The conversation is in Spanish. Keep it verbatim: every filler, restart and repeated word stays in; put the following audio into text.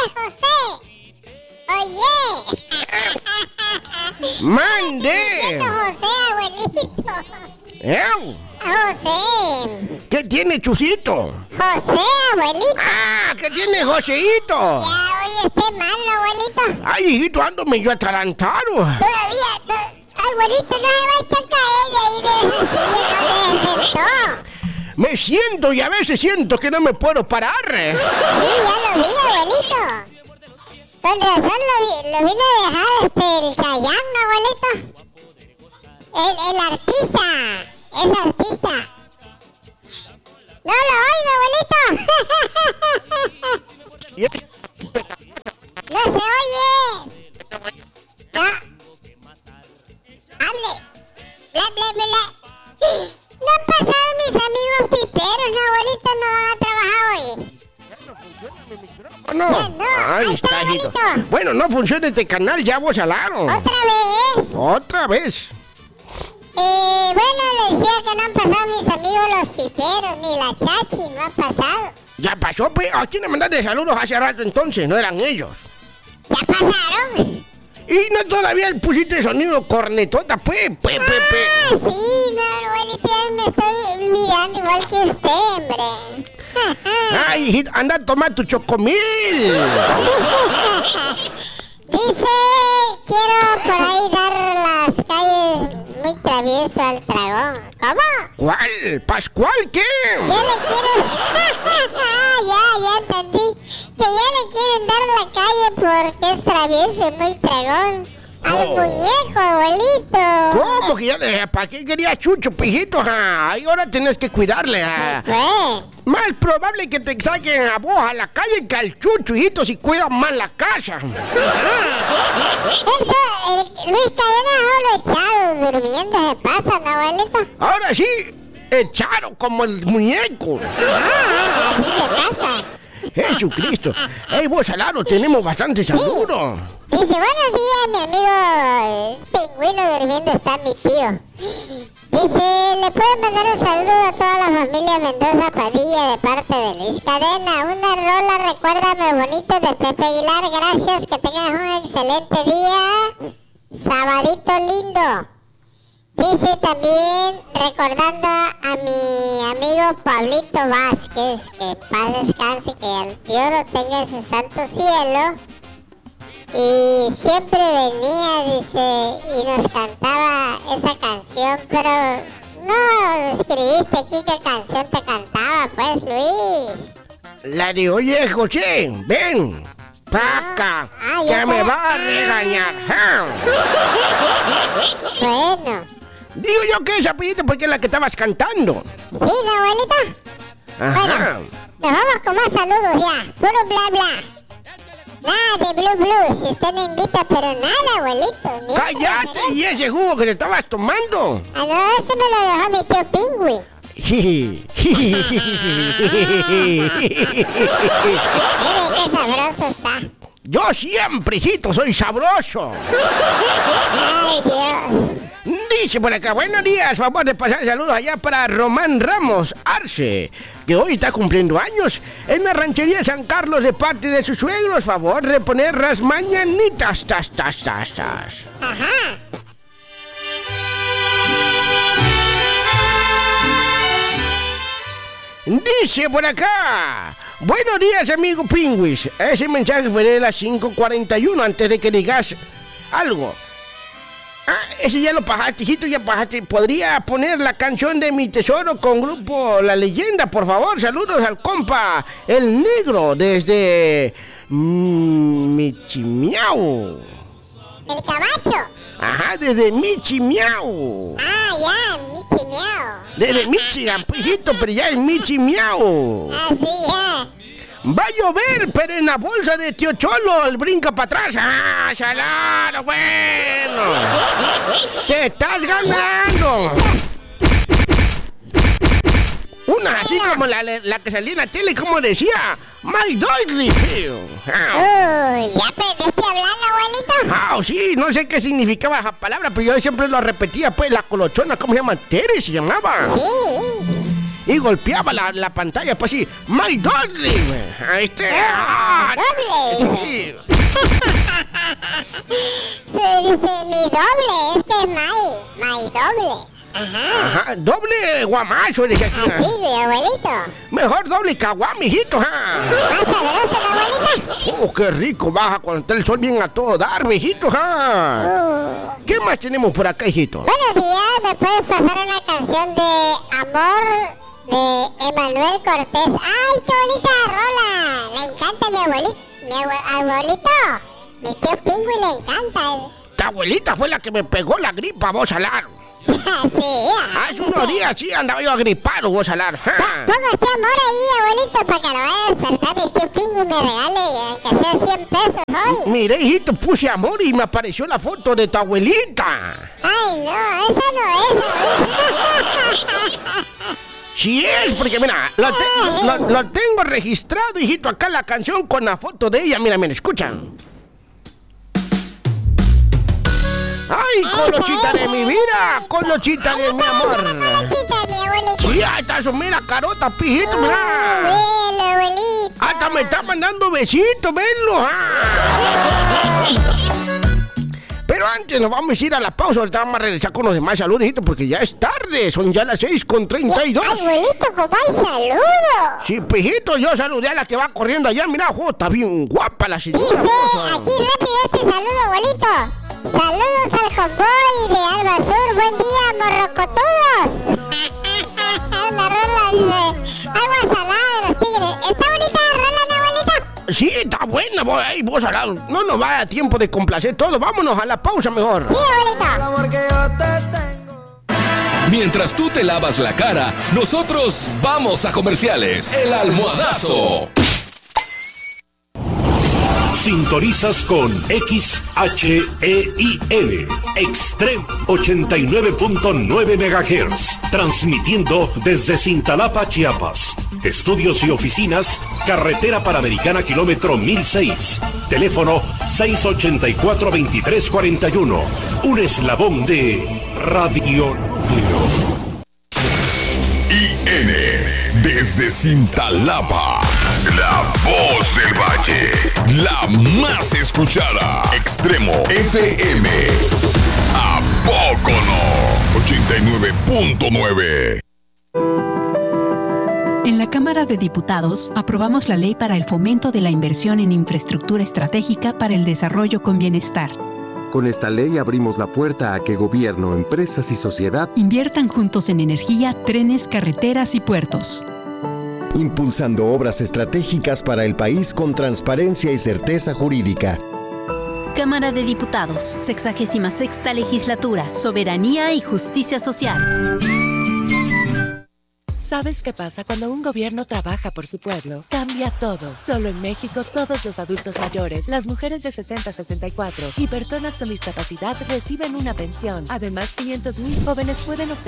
José. Oye. ¡Mande! José, abuelito. ¿Eh? José. ¿Qué tiene, Chusito? José, abuelito. ¡Ah! ¿Qué tiene, Joseito? Ya, oye, esté mal, abuelito. Ay, hijito, ando medio atarantado. Todavía, to... abuelito, no se va a estar caer ahí de esa silla, no se sentó. Me siento y a veces siento que no me puedo parar. Sí, ya lo vi, abuelito. Con razón lo, vi, lo vino a dejar este, el Chayanne, abuelito. El, el artista. Es artista. No lo oigo, abuelito. No se oye. No. Hable. Bla, bla, bla. No han pasado mis amigos piperos, no, abuelito, no van a trabajar hoy. No, Ya, no. ahí Ahí está, está, hijito. abuelito. Bueno, no funciona este canal, ya vos alaron. ¿Otra vez? Otra vez. Eh, bueno, les decía que no han pasado mis amigos los piperos, ni la chachi, no ha pasado. Ya pasó, pues. ¿A quién le mandaste saludos hace rato entonces? No eran ellos. ¿Ya pasaron? Y no todavía pusiste sonido cornetota, pues, pues, pues, Ah, pues. sí, no, abuelito, ya me estoy mirando igual que usted, hombre. Ay, hijito, anda a tomar tu chocomil. Dice, quiero por ahí dar las calles muy travieso al dragón. ¿Cómo? ¿Cuál? ¿Pascual qué? Ya le quieren... ya, ya entendí. Que ya le quieren dar la calle porque es travieso y muy dragón. Al Oh. muñeco, abuelito. ¿Cómo que ya le... ¿Para qué quería chucho, pijito? Ah, ahí ahora tenés que cuidarle. Ah. Pues, Más probable que te saquen a vos a la calle que al chucho, hijito, si cuidas mal la casa. eso, el Luis Cadena solo echado durmiendo se pasa, ¿no, abuelito? Ahora sí, echaron como el muñeco. Ah, así se pasa. Jesucristo. Ey, vos, Alaro, tenemos bastante saludos. Dice, buenos días, mi amigo el pingüino durmiendo está mi tío. Dice, le puedo mandar un saludo a toda la familia Mendoza Padilla de parte de Luis Cadena. Una rola, recuérdame bonito de Pepe Aguilar. Gracias, que tengas un excelente día. Sabadito lindo. Dice también, recordando a mi amigo Pablito Vázquez, que paz descanse, que el Dios lo tenga en su santo cielo. Y siempre venía, dice, y nos cantaba esa canción, pero no escribiste aquí qué canción te cantaba, pues, Luis. La de, oye, José, ven, paca, Ah, que ya me para- va a regañar. Ja. Bueno, Digo yo que esa, pillita, porque es la que estabas cantando. ¿sí, no, abuelita? Ajá. Bueno, nos vamos con más saludos ya, puro bla bla. Nada de blue blue, si usted no invita, pero nada, abuelito. ni ¡Cállate! preferencia. ¿Y ese jugo que te estabas tomando? Ah, no, ese me lo dejó mi tío Pingüi. Mire qué sabroso está. Yo siempre, hijito, soy sabroso. Ay, Dios. Dice por acá, buenos días, favor de pasar saludos allá para Román Ramos Arce, que hoy está cumpliendo años en la ranchería San Carlos de parte de sus suegros. Favor de poner las mañanitas, tas, tas, tas, tas. Ajá. Dice por acá, buenos días, amigo Pingüis. Ese mensaje fue de las cinco cuarenta y uno, antes de que digas algo. Ah, ese ya lo pasaste, hijito, ya pasaste. ¿Podría poner la canción de Mi Tesoro con grupo La Leyenda, por favor? Saludos al compa, el negro, desde mm, Michimiao. El cabacho. Ajá, desde Michimiao. Ah, ya, Michi Miau. Desde Michigan, pues, hijito, pero ya es Michimiao. Ah, sí, ya. Va a llover, pero en la bolsa de tío Cholo el brinca para atrás. ¡Ah, salado, bueno! ¡Te estás ganando! Una así como la, la que salía en la tele, como decía, My Doily. Ah, Uy, ¿ya aprendiste a hablar, abuelito? ah, sí, no sé qué significaba esa palabra, pero yo siempre lo repetía, pues, la colochona, ¿cómo se llama? Tere se llamaba. Sí. y golpeaba la, la pantalla, pues sí, my darling. Este, ah, doble. sí. Se dice mi doble, este es my, my doble. Ajá. Ajá, doble guamacho, dije aquí. Así, mi abuelito. Mejor doble caguá, mijito, ja. ¿Más sabroso, mi abuelita? Oh, qué rico baja cuando está el sol bien a todo dar, mijito, ja. Uh. ¿Qué más tenemos por acá, hijito? Buenos días, ¿me puedes pasar una canción de amor de Emanuel Cortés? ¡Ay, qué bonita rola! Le encanta a mi abuelito. Mi abue- abuelito. Mi tío Pingüi le encanta. Tu abuelita fue la que me pegó la gripa, vos alar. Sí, Hace unos días sí andaba yo agripado, vos alar. Ja. pongo este amor ahí, abuelito, para que lo vaya a despertar y el tío Pingüi me regale, eh, que sea cien pesos hoy. Mire, hijito, puse amor y me apareció la foto de tu abuelita. Ay, no, esa no es, abuelito. Sí es, porque mira, lo, te- lo- lo tengo registrado, hijito, acá la canción con la foto de ella. Mira, mira, escuchan. Ay, colochita de mi vida, colochita de mi amor. Colochita, mi abuelito. Sí, ahí está su mira carota, pijito, mira. Velo, abuelito. Hasta me está mandando besitos, venlo. Ah. Pero antes nos vamos a ir a la pausa, ahorita vamos a regresar con los demás saludos, hijito, porque ya es tarde, son ya las seis con treinta y dos. Abuelito, ¿cómo hay saludo? Sí, pijito, yo saludé a la que va corriendo allá, mira, jo, está bien guapa la señora. Dice, hermosa. aquí rápido este saludo, abuelito. Saludos al convoy de Alba Sur. Buen día, morrocotudos. Una rola dice, agua salada de los tigres. ¿Está bonita la rola, mi abuelita? Sí, está buena, vos, ahí, vos al lado. No nos va a dar tiempo de complacer todo, vámonos a la pausa mejor. Sí, abuelito. Mientras tú te lavas la cara, nosotros vamos a comerciales. El Almohadazo. Sintonizas con X H E I L, Extreme ochenta y nueve punto nueve megahertz, transmitiendo desde Cintalapa, Chiapas. Estudios y oficinas, Carretera Panamericana, kilómetro mil seis. Teléfono seis ochenta y cuatro, veintitrés cuarenta y uno. Un eslabón de Radio Núcleo. I N, desde Cintalapa, la voz del valle, la más escuchada. Extremo F M, ¿a poco no? ochenta y nueve punto nueve. En la Cámara de Diputados aprobamos la ley para el fomento de la inversión en infraestructura estratégica para el desarrollo con bienestar. Con esta ley abrimos la puerta a que gobierno, empresas y sociedad inviertan juntos en energía, trenes, carreteras y puertos. Impulsando obras estratégicas para el país con transparencia y certeza jurídica. Cámara de Diputados, sexagésima sexta legislatura, soberanía y justicia social. ¿Sabes qué pasa cuando un gobierno trabaja por su pueblo? Cambia todo. Solo en México, todos los adultos mayores, las mujeres de sesenta a sesenta y cuatro y personas con discapacidad reciben una pensión. Además, quinientos mil jóvenes pueden obtener